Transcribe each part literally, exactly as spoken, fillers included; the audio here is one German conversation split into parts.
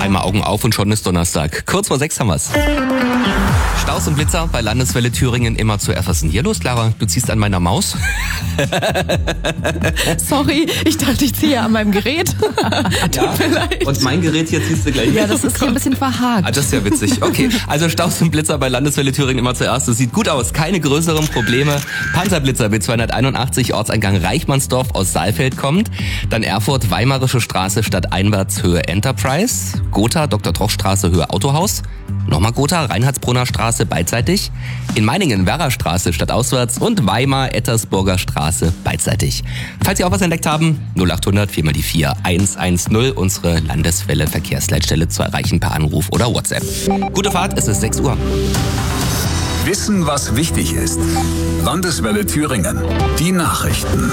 Einmal Augen auf und schon ist Donnerstag. Kurz vor sechs haben wir's. Staus und Blitzer bei Landeswelle Thüringen immer zuerst. Was ist denn hier los, Clara? Du ziehst an meiner Maus? Sorry, ich dachte, ich ziehe an meinem Gerät. Tut Ja. mir leid. Und mein Gerät hier ziehst du gleich. Ja, das ist hier ein bisschen verhakt. Ah, das ist ja witzig. Okay, also Staus und Blitzer bei Landeswelle Thüringen immer zuerst. Das sieht gut aus, keine größeren Probleme. Panzerblitzer B zweihunderteinundachtzig, Ortseingang Reichmannsdorf aus Saalfeld kommt. Dann Erfurt, Weimarische Straße, stadteinwärts Höhe Enterprise. Gotha, Doktor Troch Straße, Höhe Autohaus. Nochmal Gotha, Reinhardsbrunner Straße, beidseitig. In Meiningen, Werra Straße, stadtauswärts. Und Weimar, Ettersburger Straße, beidseitig. Falls Sie auch was entdeckt haben, null achthundert vier mal die vier eins eins null, unsere Landeswelle Verkehrsleitstelle zu erreichen per Anruf oder WhatsApp. Gute Fahrt, es ist sechs Uhr. Wissen, was wichtig ist. Landeswelle Thüringen. Die Nachrichten.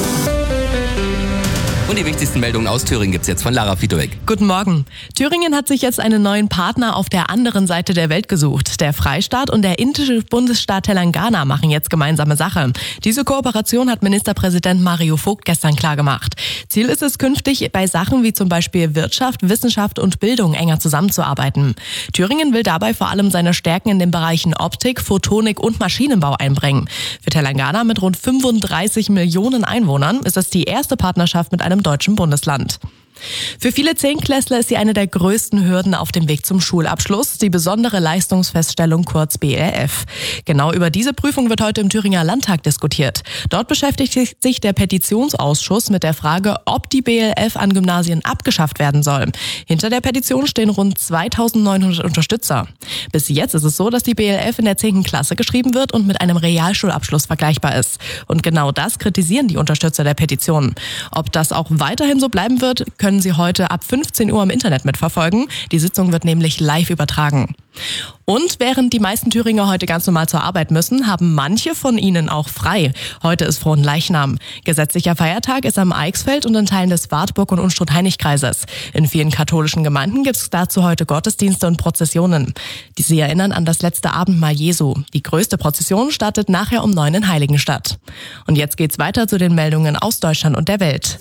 Und die wichtigsten Meldungen aus Thüringen gibt's jetzt von Lara Fiedoweg. Guten Morgen. Thüringen hat sich jetzt einen neuen Partner auf der anderen Seite der Welt gesucht. Der Freistaat und der indische Bundesstaat Telangana machen jetzt gemeinsame Sache. Diese Kooperation hat Ministerpräsident Mario Vogt gestern klargemacht. Ziel ist es, künftig bei Sachen wie zum Beispiel Wirtschaft, Wissenschaft und Bildung enger zusammenzuarbeiten. Thüringen will dabei vor allem seine Stärken in den Bereichen Optik, Photonik und Maschinenbau einbringen. Für Telangana mit rund fünfunddreißig Millionen Einwohnern ist es die erste Partnerschaft mit einem deutschen Bundesland. Für viele Zehnklässler ist sie eine der größten Hürden auf dem Weg zum Schulabschluss, die besondere Leistungsfeststellung, kurz B L F. Genau über diese Prüfung wird heute im Thüringer Landtag diskutiert. Dort beschäftigt sich der Petitionsausschuss mit der Frage, ob die B L F an Gymnasien abgeschafft werden soll. Hinter der Petition stehen rund zweitausendneunhundert Unterstützer. Bis jetzt ist es so, dass die B L F in der zehnten Klasse geschrieben wird und mit einem Realschulabschluss vergleichbar ist. Und genau das kritisieren die Unterstützer der Petition. Ob das auch weiterhin so bleiben wird, können Sie heute ab fünfzehn Uhr im Internet mitverfolgen. Die Sitzung wird nämlich live übertragen. Und während die meisten Thüringer heute ganz normal zur Arbeit müssen, haben manche von ihnen auch frei. Heute ist Fronleichnam. Gesetzlicher Feiertag ist am Eichsfeld und in Teilen des Wartburg- und Unstrut-Heinig-Kreises. In vielen katholischen Gemeinden gibt es dazu heute Gottesdienste und Prozessionen. Sie erinnern an das letzte Abendmahl Jesu. Die größte Prozession startet nachher um neun in Heiligenstadt. Und jetzt geht's weiter zu den Meldungen aus Deutschland und der Welt.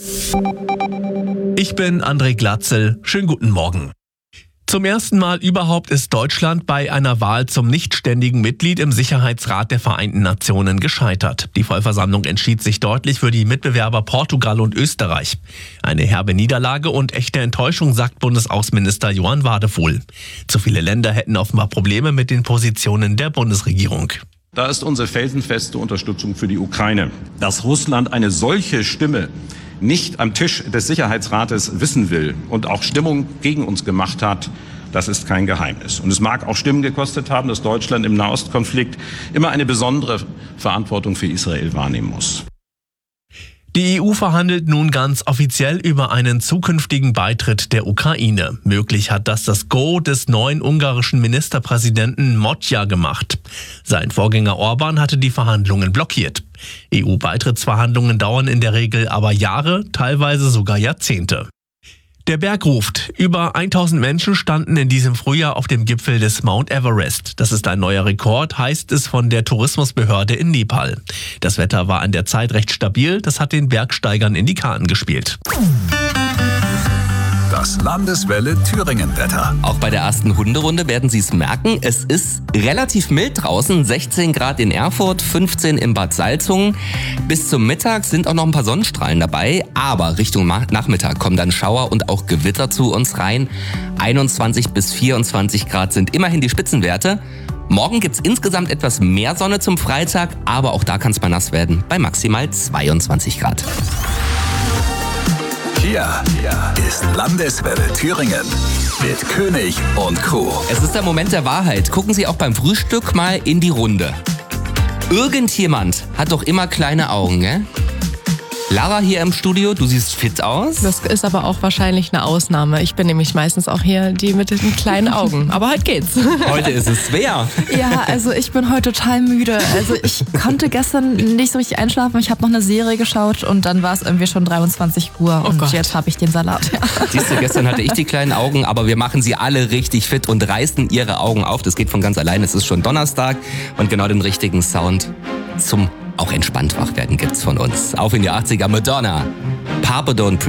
Ich bin André Glatzel. Schönen guten Morgen. Zum ersten Mal überhaupt ist Deutschland bei einer Wahl zum nichtständigen Mitglied im Sicherheitsrat der Vereinten Nationen gescheitert. Die Vollversammlung entschied sich deutlich für die Mitbewerber Portugal und Österreich. Eine herbe Niederlage und echte Enttäuschung, sagt Bundesaußenminister Johann Wadefuhl. Zu viele Länder hätten offenbar Probleme mit den Positionen der Bundesregierung. Da ist unsere felsenfeste Unterstützung für die Ukraine. Dass Russland eine solche Stimme nicht am Tisch des Sicherheitsrates wissen will und auch Stimmung gegen uns gemacht hat, das ist kein Geheimnis. Und es mag auch Stimmen gekostet haben, dass Deutschland im Nahostkonflikt immer eine besondere Verantwortung für Israel wahrnehmen muss. Die E U verhandelt nun ganz offiziell über einen zukünftigen Beitritt der Ukraine. Möglich hat das das Go des neuen ungarischen Ministerpräsidenten Motja gemacht. Sein Vorgänger Orban hatte die Verhandlungen blockiert. E U-Beitrittsverhandlungen dauern in der Regel aber Jahre, teilweise sogar Jahrzehnte. Der Berg ruft. Über tausend Menschen standen in diesem Frühjahr auf dem Gipfel des Mount Everest. Das ist ein neuer Rekord, heißt es von der Tourismusbehörde in Nepal. Das Wetter war an der Zeit recht stabil, das hat den Bergsteigern in die Karten gespielt. Das Landeswelle Thüringen-Wetter. Auch bei der ersten Hunderunde werden Sie es merken, es ist relativ mild draußen, sechzehn Grad in Erfurt, fünfzehn in Bad Salzungen. Bis zum Mittag sind auch noch ein paar Sonnenstrahlen dabei, aber Richtung Nachmittag kommen dann Schauer und auch Gewitter zu uns rein. einundzwanzig bis vierundzwanzig Grad sind immerhin die Spitzenwerte. Morgen gibt's insgesamt etwas mehr Sonne zum Freitag, aber auch da kann es mal nass werden, bei maximal zweiundzwanzig Grad. Hier ist Landeswelle Thüringen mit König und Crew. Es ist der Moment der Wahrheit. Gucken Sie auch beim Frühstück mal in die Runde. Irgendjemand hat doch immer kleine Augen, gell? Lara hier im Studio, du siehst fit aus. Das ist aber auch wahrscheinlich eine Ausnahme. Ich bin nämlich meistens auch hier die mit den kleinen Augen. Aber heute geht's. Heute ist es schwer. Ja, also ich bin heute total müde. Also ich konnte gestern nicht so richtig einschlafen. Ich habe noch eine Serie geschaut und dann war es irgendwie schon dreiundzwanzig Uhr Oh und Gott. jetzt habe ich den Salat. Ja. Siehst du, gestern hatte ich die kleinen Augen, aber wir machen sie alle richtig fit und reißen ihre Augen auf. Das geht von ganz allein. Es ist schon Donnerstag und genau den richtigen Sound zum auch entspannt wach werden gibt's von uns. Auf in die achtziger, Madonna. Papa Don't